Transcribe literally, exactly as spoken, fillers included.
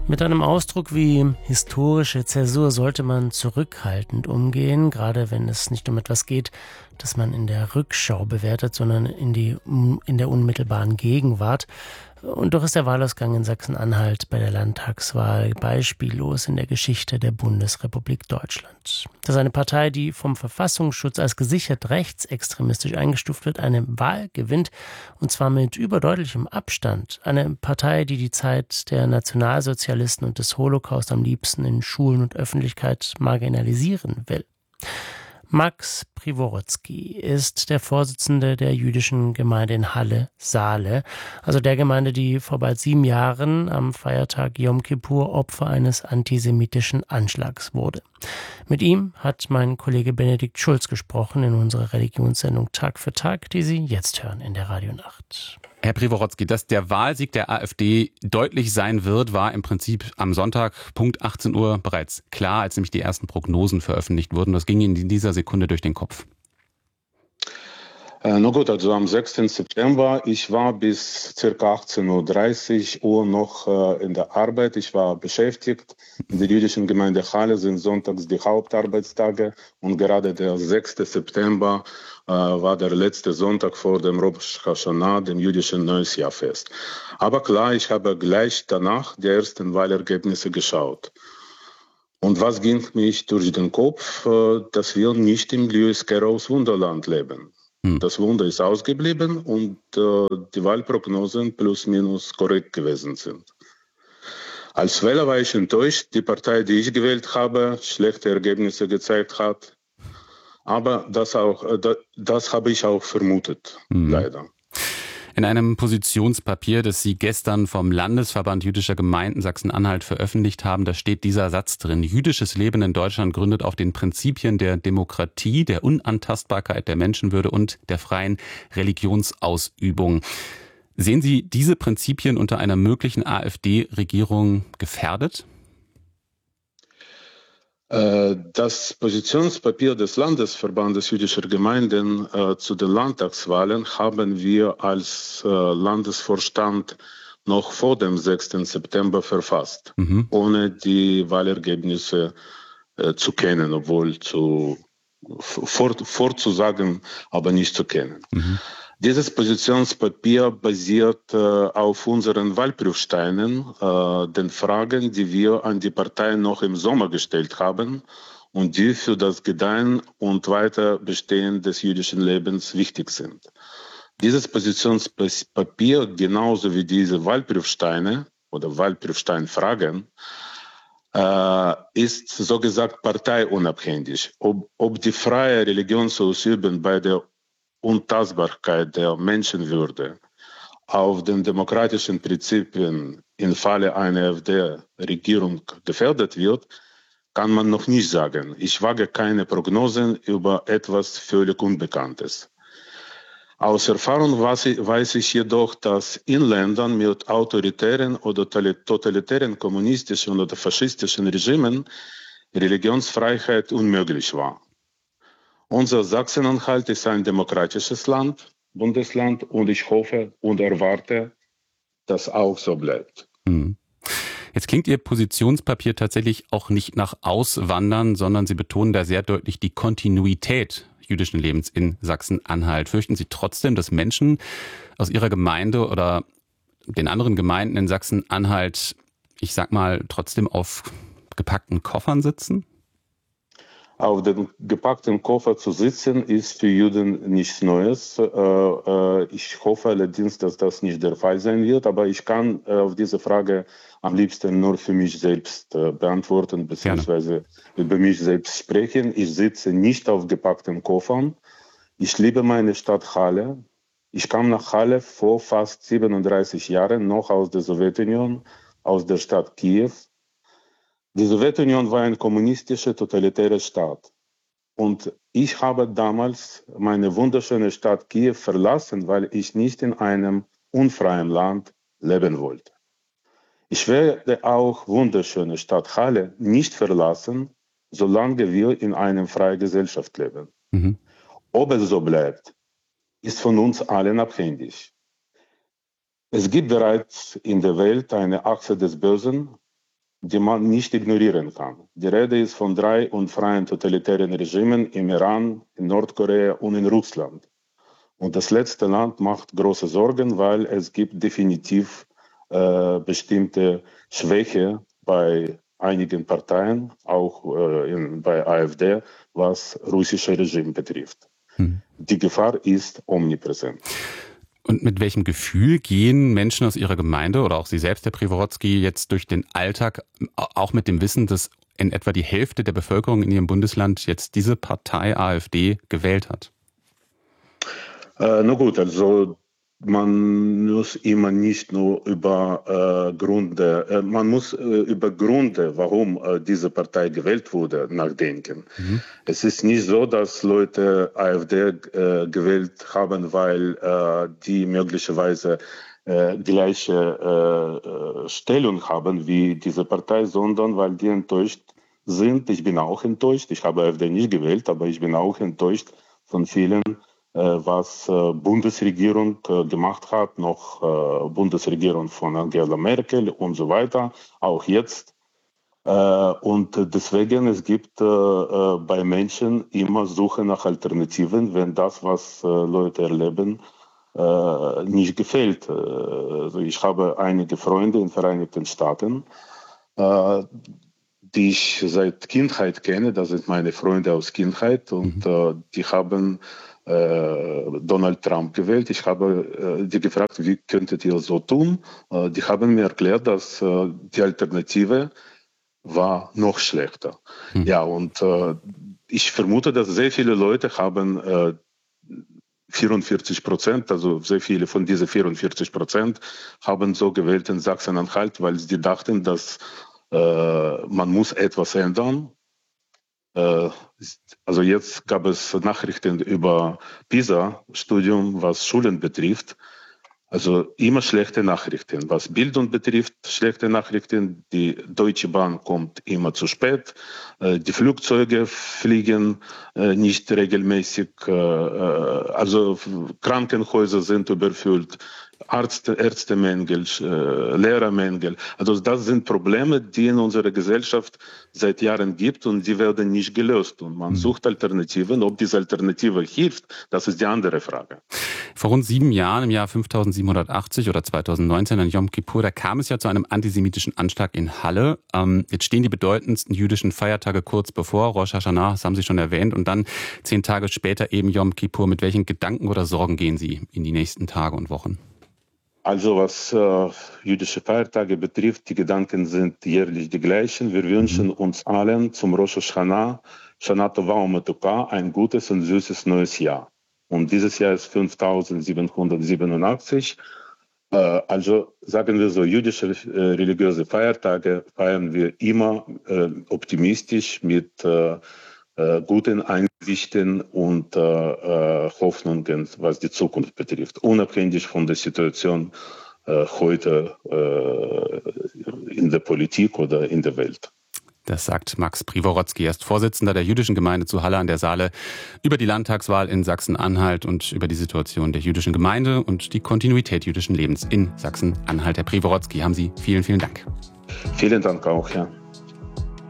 Mit einem Ausdruck wie historische Zäsur sollte man zurückhaltend umgehen, gerade wenn es nicht um etwas geht, das man in der Rückschau bewertet, sondern in, die, in der unmittelbaren Gegenwart. Und doch ist der Wahlausgang in Sachsen-Anhalt bei der Landtagswahl beispiellos in der Geschichte der Bundesrepublik Deutschland. Dass eine Partei, die vom Verfassungsschutz als gesichert rechtsextremistisch eingestuft wird, eine Wahl gewinnt, und zwar mit überdeutlichem Abstand. Eine Partei, die die Zeit der Nationalsozialisten und des Holocaust am liebsten in Schulen und Öffentlichkeit marginalisieren will. Max Privorotsky ist der Vorsitzende der jüdischen Gemeinde in Halle-Saale, also der Gemeinde, die vor bald sieben Jahren am Feiertag Jom Kippur Opfer eines antisemitischen Anschlags wurde. Mit ihm hat mein Kollege Benedikt Schulz gesprochen in unserer Religionssendung Tag für Tag, die Sie jetzt hören in der Radionacht. Herr Privorotsky, dass der Wahlsieg der AfD deutlich sein wird, war im Prinzip am Sonntag Punkt achtzehn Uhr bereits klar, als nämlich die ersten Prognosen veröffentlicht wurden. Das ging Ihnen in dieser Sekunde durch den Kopf. Äh, na gut, also am sechsten September, ich war bis ca. achtzehn Uhr dreißig noch äh, in der Arbeit. Ich war beschäftigt. In der jüdischen Gemeinde Halle sind sonntags die Hauptarbeitstage und gerade der sechste September äh, war der letzte Sonntag vor dem Rosh Hashanah, dem jüdischen Neujahrsfest. Aber klar, ich habe gleich danach die ersten Wahlergebnisse geschaut. Und was ging mich durch den Kopf, äh, dass wir nicht im Lewis Carrolls Wunderland leben. Das Wunder ist ausgeblieben und äh, die Wahlprognosen plus minus korrekt gewesen sind. Als Wähler war ich enttäuscht, die Partei, die ich gewählt habe, schlechte Ergebnisse gezeigt hat. Aber das, auch, äh, das, das habe ich auch vermutet, mhm. leider. In einem Positionspapier, das Sie gestern vom Landesverband jüdischer Gemeinden Sachsen-Anhalt veröffentlicht haben, da steht dieser Satz drin: Jüdisches Leben in Deutschland gründet auf den Prinzipien der Demokratie, der Unantastbarkeit der Menschenwürde und der freien Religionsausübung. Sehen Sie diese Prinzipien unter einer möglichen AfD-Regierung gefährdet? Das Positionspapier des Landesverbandes jüdischer Gemeinden äh, zu den Landtagswahlen haben wir als äh, Landesvorstand noch vor dem sechsten September verfasst, mhm. ohne die Wahlergebnisse äh, zu kennen, obwohl zu, vor, vorzusagen, aber nicht zu kennen. Mhm. Dieses Positionspapier basiert äh, auf unseren Wahlprüfsteinen, äh, den Fragen, die wir an die Parteien noch im Sommer gestellt haben und die für das Gedeihen und Weiterbestehen des jüdischen Lebens wichtig sind. Dieses Positionspapier, genauso wie diese Wahlprüfsteine oder Wahlprüfsteinfragen, äh, ist so gesagt parteiunabhängig. Ob, ob die freie Religionsausübung bei der Untastbarkeit der Menschenwürde auf den demokratischen Prinzipien im Falle einer AfD-Regierung gefährdet wird, kann man noch nicht sagen. Ich wage keine Prognosen über etwas völlig Unbekanntes. Aus Erfahrung weiß ich jedoch, dass in Ländern mit autoritären oder totalitären kommunistischen oder faschistischen Regimen Religionsfreiheit unmöglich war. Unser Sachsen-Anhalt ist ein demokratisches Land, Bundesland, und ich hoffe und erwarte, dass auch so bleibt. Hm. Jetzt klingt Ihr Positionspapier tatsächlich auch nicht nach Auswandern, sondern Sie betonen da sehr deutlich die Kontinuität jüdischen Lebens in Sachsen-Anhalt. Fürchten Sie trotzdem, dass Menschen aus Ihrer Gemeinde oder den anderen Gemeinden in Sachsen-Anhalt, ich sag mal, trotzdem auf gepackten Koffern sitzen? Auf dem gepackten Koffer zu sitzen, ist für Juden nichts Neues. Ich hoffe allerdings, dass das nicht der Fall sein wird. Aber ich kann auf diese Frage am liebsten nur für mich selbst beantworten, beziehungsweise über mich selbst sprechen. Ich sitze nicht auf gepackten Koffern. Ich liebe meine Stadt Halle. Ich kam nach Halle vor fast siebenunddreißig Jahren noch aus der Sowjetunion, aus der Stadt Kiew. Die Sowjetunion war ein kommunistischer, totalitärer Staat. Und ich habe damals meine wunderschöne Stadt Kiew verlassen, weil ich nicht in einem unfreien Land leben wollte. Ich werde auch wunderschöne Stadt Halle nicht verlassen, solange wir in einer freien Gesellschaft leben. Mhm. Ob es so bleibt, ist von uns allen abhängig. Es gibt bereits in der Welt eine Achse des Bösen, die man nicht ignorieren kann. Die Rede ist von drei unfreien totalitären Regimen im Iran, in Nordkorea und in Russland. Und das letzte Land macht große Sorgen, weil es gibt definitiv äh, bestimmte Schwäche bei einigen Parteien, auch äh, in, bei AfD, was russische Regime betrifft. Hm. Die Gefahr ist omnipräsent. Und mit welchem Gefühl gehen Menschen aus ihrer Gemeinde oder auch Sie selbst, Herr Prigorowski, jetzt durch den Alltag, auch mit dem Wissen, dass in etwa die Hälfte der Bevölkerung in Ihrem Bundesland jetzt diese Partei AfD gewählt hat? Äh, na gut, also man muss immer nicht nur über äh, Gründe, äh, man muss äh, über Gründe, warum äh, diese Partei gewählt wurde, nachdenken. Mhm. Es ist nicht so, dass Leute AfD äh, gewählt haben, weil äh, die möglicherweise äh, gleiche äh, Stellung haben wie diese Partei, sondern weil die enttäuscht sind. Ich bin auch enttäuscht. Ich habe AfD nicht gewählt, aber ich bin auch enttäuscht von vielen, was äh, Bundesregierung äh, gemacht hat, noch äh, Bundesregierung von Angela Merkel und so weiter, auch jetzt. Äh, und deswegen, es gibt äh, äh, bei Menschen immer Suche nach Alternativen, wenn das, was äh, Leute erleben, äh, nicht gefällt. Äh, also ich habe einige Freunde in den Vereinigten Staaten, äh, die ich seit Kindheit kenne, das sind meine Freunde aus Kindheit und äh, die haben Donald Trump gewählt. Ich habe äh, die gefragt, wie könntet ihr so tun? Äh, die haben mir erklärt, dass äh, die Alternative war noch schlechter. Hm. Ja, und äh, ich vermute, dass sehr viele Leute haben äh, vierundvierzig Prozent, also sehr viele von diesen vierundvierzig Prozent haben so gewählt in Sachsen-Anhalt, weil sie dachten, dass äh, man muss etwas ändern. Also jetzt gab es Nachrichten über PISA-Studium, was Schulen betrifft. Also immer schlechte Nachrichten. Was Bildung betrifft, schlechte Nachrichten. Die Deutsche Bahn kommt immer zu spät. Die Flugzeuge fliegen nicht regelmäßig. Also Krankenhäuser sind überfüllt. Ärzte, Ärztemängel, äh, Lehrermängel. Also das sind Probleme, die in unserer Gesellschaft seit Jahren gibt und die werden nicht gelöst. Und man sucht Alternativen. Ob diese Alternative hilft, das ist die andere Frage. Vor rund sieben Jahren, im Jahr fünftausendsiebenhundertachtzig oder zweitausendneunzehn an Yom Kippur, da kam es ja zu einem antisemitischen Anschlag in Halle. Ähm, jetzt stehen die bedeutendsten jüdischen Feiertage kurz bevor, Rosh Hashanah, das haben Sie schon erwähnt, und dann zehn Tage später eben Yom Kippur. Mit welchen Gedanken oder Sorgen gehen Sie in die nächsten Tage und Wochen? Also was äh, jüdische Feiertage betrifft, die Gedanken sind jährlich die gleichen. Wir wünschen uns allen zum Rosh Hashanah, Shana Tova u'Metuka, ein gutes und süßes neues Jahr. Und dieses Jahr ist fünftausendsiebenhundertsiebenundachtzig. Äh, also sagen wir so, jüdische äh, religiöse Feiertage feiern wir immer äh, optimistisch mit äh, äh, guten Einsichten und äh, äh, Hoffnungen, was die Zukunft betrifft, unabhängig von der Situation äh, heute äh, in der Politik oder in der Welt. Das sagt Max Prigorowski, er ist Vorsitzender der jüdischen Gemeinde zu Halle an der Saale, über die Landtagswahl in Sachsen-Anhalt und über die Situation der jüdischen Gemeinde und die Kontinuität jüdischen Lebens in Sachsen-Anhalt. Herr Prigorowski, haben Sie vielen, vielen Dank. Vielen Dank auch, ja.